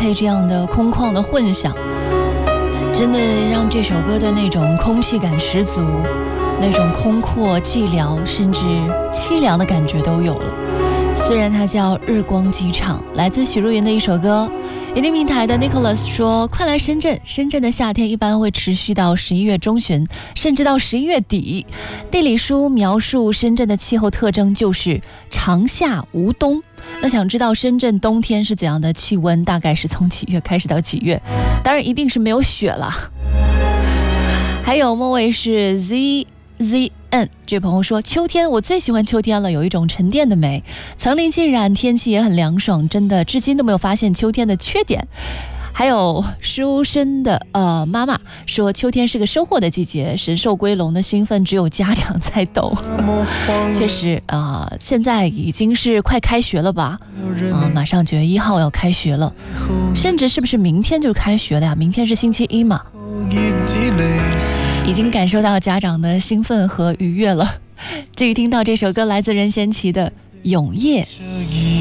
配这样的空旷的混响，真的让这首歌的那种空隙感十足，那种空阔寂寥甚至凄凉的感觉都有了。虽然它叫日光机场，来自许茹芸的一首歌。野地平台的 Nicholas 说，快来深圳，深圳的夏天一般会持续到11月中旬，甚至到11月底。地理书描述深圳的气候特征就是长夏无冬。那想知道深圳冬天是怎样的气温，大概是从几月开始到几月？当然一定是没有雪了。还有末尾是 ZZN， 这位朋友说，秋天我最喜欢秋天了，有一种沉淀的美，层林尽染，天气也很凉爽，真的至今都没有发现秋天的缺点。还有书生的妈妈说，秋天是个收获的季节，神兽归笼的兴奋只有家长才懂。确实现在已经是快开学了吧？马上9月1号要开学了，甚至是不是明天就开学了呀？明天是星期一嘛？已经感受到家长的兴奋和愉悦了。至于听到这首歌，来自任贤齐的《永夜》。